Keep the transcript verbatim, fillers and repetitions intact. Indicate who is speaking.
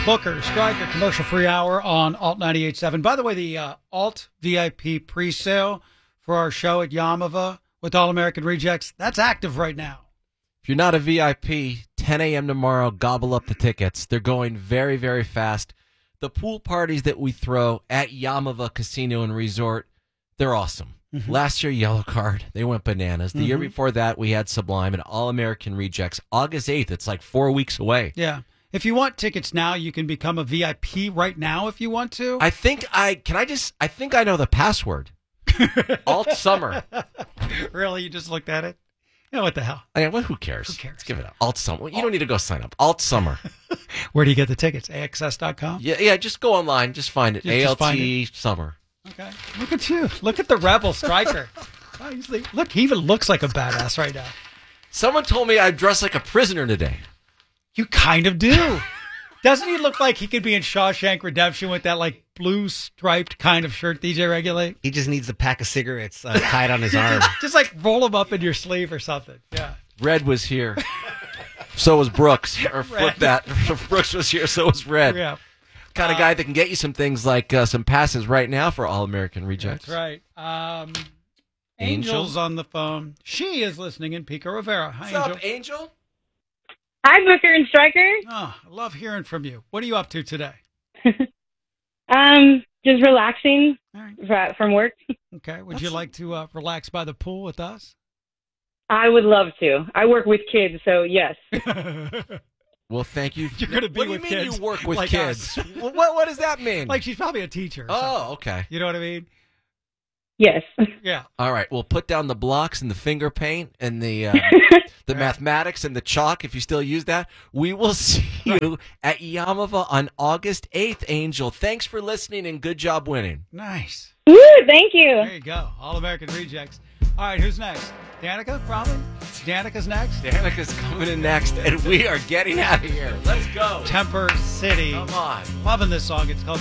Speaker 1: Booker, Stryker, commercial-free hour on Alt ninety-eight point seven. By the way, the uh, Alt V I P pre-sale for our show at Yamava with All American Rejects, that's active right now.
Speaker 2: If you're not a V I P, ten a.m. tomorrow, gobble up the tickets. They're going very, very fast. The pool parties that we throw at Yamava Casino and Resort, they're awesome. Mm-hmm. Last year, Yellow Card, they went bananas. The mm-hmm. year before that, we had Sublime and All American Rejects. August eighth, it's like four weeks away.
Speaker 1: Yeah. If you want tickets now, you can become a V I P right now if you want to.
Speaker 2: I think I, can I just, I think I know the password. Alt Summer.
Speaker 1: Really? You just looked at it? Yeah, what the hell?
Speaker 2: I mean, well, who cares?
Speaker 1: Who cares?
Speaker 2: Let's give it up. Alt Summer. You don't need to go sign up. Alt Summer.
Speaker 1: Where do you get the tickets? A X S dot com?
Speaker 2: Yeah, yeah. Just go online. Just find it.
Speaker 1: Just,
Speaker 2: A L T
Speaker 1: just find it.
Speaker 2: Summer.
Speaker 1: Okay. Look at you. Look at the rebel Stryker. Oh, he's like, look, he even looks like a badass right now.
Speaker 2: Someone told me I dressed like a prisoner today.
Speaker 1: You kind of do. Doesn't he look like he could be in Shawshank Redemption with that like blue striped kind of shirt, D J Regulate?
Speaker 3: He just needs a pack of cigarettes uh, tied on his arm.
Speaker 1: Just like roll them up in your sleeve or something. Yeah.
Speaker 2: Red was here. So was Brooks. Or flip that. Brooks was here, so was Red.
Speaker 1: Yeah.
Speaker 2: Kind of uh, guy that can get you some things like uh, some passes right now for All American Rejects.
Speaker 1: That's right. Um,
Speaker 2: Angel?
Speaker 1: Angel's on the phone. She is listening in Pico Rivera. Hi,
Speaker 2: What's
Speaker 1: Angel.
Speaker 2: up, Angel?
Speaker 4: Hi, Booker and Stryker.
Speaker 1: Oh, I love hearing from you. What are you up to today?
Speaker 4: um, just relaxing
Speaker 1: All right.
Speaker 4: from work.
Speaker 1: Okay. Would
Speaker 2: That's...
Speaker 1: you like to uh, relax by the pool with us?
Speaker 4: I would love to. I work with kids, so yes.
Speaker 2: Well, thank you.
Speaker 1: You're going to be
Speaker 2: what
Speaker 1: with
Speaker 2: do you mean
Speaker 1: kids
Speaker 2: you work with
Speaker 1: like
Speaker 2: kids?
Speaker 1: us.
Speaker 2: what, what does that mean?
Speaker 1: Like she's probably a teacher. Or
Speaker 2: oh,
Speaker 1: something.
Speaker 2: okay.
Speaker 1: You know what I mean?
Speaker 4: Yes.
Speaker 1: Yeah.
Speaker 2: All right. We'll put down the blocks and the finger paint and the uh, the mathematics and the chalk, if you still use that. We will see you at Yamava on August eighth, Angel. Thanks for listening and good job winning.
Speaker 1: Nice.
Speaker 4: Woo, thank you.
Speaker 1: There you go. All American Rejects. All right, who's next? Danica, probably? Danica's next?
Speaker 2: Danica's coming in next, and we are getting out of here. Let's go.
Speaker 1: Temper City.
Speaker 2: Come on.
Speaker 1: Loving this song. It's called